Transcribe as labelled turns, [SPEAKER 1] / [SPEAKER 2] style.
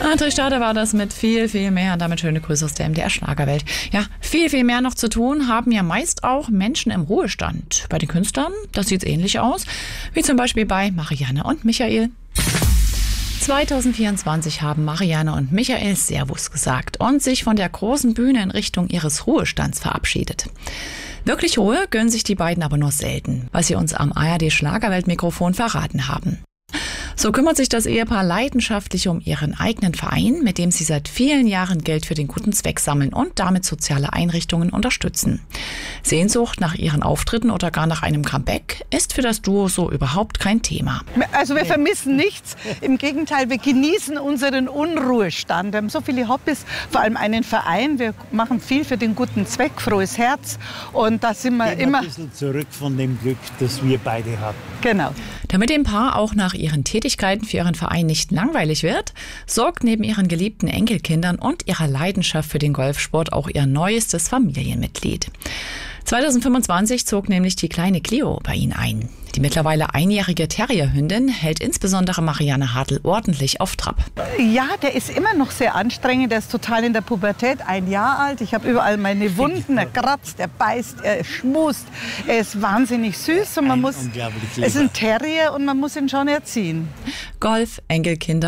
[SPEAKER 1] André Stade war das mit viel, viel mehr. Und damit schöne Grüße aus der MDR Schlagerwelt. Ja, viel, viel mehr noch zu tun haben ja meist auch Menschen im Ruhestand. Bei den Künstlern, das sieht ähnlich aus, wie zum Beispiel bei Marianne und Michael. 2024 haben Marianne und Michael Servus gesagt und sich von der großen Bühne in Richtung ihres Ruhestands verabschiedet. Wirklich Ruhe gönnen sich die beiden aber nur selten, was sie uns am ARD Schlagerwelt-Mikrofon verraten haben. So kümmert sich das Ehepaar leidenschaftlich um ihren eigenen Verein, mit dem sie seit vielen Jahren Geld für den guten Zweck sammeln und damit soziale Einrichtungen unterstützen. Sehnsucht nach ihren Auftritten oder gar nach einem Comeback ist für das Duo so überhaupt kein Thema.
[SPEAKER 2] Also wir vermissen nichts. Im Gegenteil, wir genießen unseren Unruhestand. Wir haben so viele Hobbys, vor allem einen Verein. Wir machen viel für den guten Zweck, frohes Herz. Und da sind wir immer
[SPEAKER 3] ein bisschen zurück von dem Glück, das wir beide hatten.
[SPEAKER 2] Genau.
[SPEAKER 1] Damit dem Paar auch nach ihren Tätigkeiten für ihren Verein nicht langweilig wird, sorgt neben ihren geliebten Enkelkindern und ihrer Leidenschaft für den Golfsport auch ihr neuestes Familienmitglied. 2025 zog nämlich die kleine Cleo bei ihnen ein. Die mittlerweile einjährige Terrierhündin hält insbesondere Marianne Hartl ordentlich auf Trab.
[SPEAKER 2] Ja, der ist immer noch sehr anstrengend. Der ist total in der Pubertät, 1 Jahr alt. Ich habe überall meine Wunden. Er kratzt, er beißt, er schmust. Er ist wahnsinnig süß und es ist ein Terrier und man muss ihn schon erziehen.
[SPEAKER 1] Golf, Enkelkinder